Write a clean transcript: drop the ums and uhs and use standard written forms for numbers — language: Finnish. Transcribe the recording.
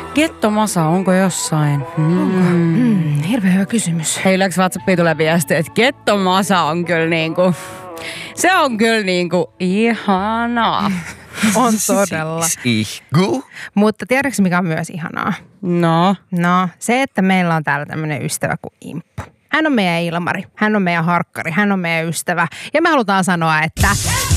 Kettomasa, onko jossain? Hirveän hyvä kysymys. Hei, yleensä WhatsAppiin tulee viesti, että kettomasa on kyllä niinku... Se on kyllä niinku ihanaa. On todella. Ihku. Mutta tiedätkö mikä on myös ihanaa? No. No, se, että meillä on täällä tämmöinen ystävä kuin Imppu. Hän on meidän Ilmari, hän on meidän harkkari, hän on meidän ystävä. Ja me halutaan sanoa, että